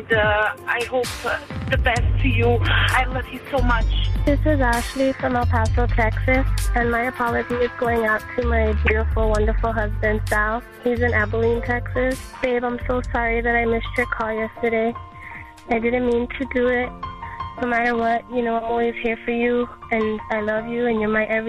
I hope the best to you. I love you so much. This is Ashley from El Paso, Texas, and my apology is going out to my beautiful, wonderful husband, Sal. He's in Abilene, Texas. Babe, I'm so sorry that I missed your call yesterday. I didn't mean to do it. No matter what, I'm always here for you, and I love you, and you're my everything.